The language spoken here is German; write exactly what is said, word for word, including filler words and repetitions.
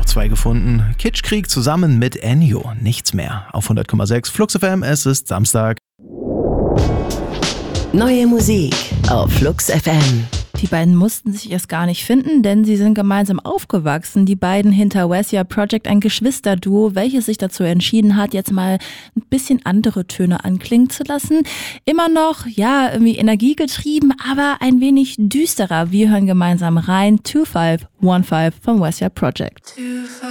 doch zwei gefunden. Kitschkrieg zusammen mit Ennio. Nichts mehr. Auf hundert Komma sechs Flux F M, es ist Samstag. Neue Musik auf Flux F M. Die beiden mussten sich erst gar nicht finden, denn sie sind gemeinsam aufgewachsen. Die beiden hinter Wesya Project, ein Geschwisterduo, welches sich dazu entschieden hat, jetzt mal ein bisschen andere Töne anklingen zu lassen. Immer noch, ja, irgendwie energiegetrieben, aber ein wenig düsterer. Wir hören gemeinsam rein. zwei fünf eins fünf von Wesya Project.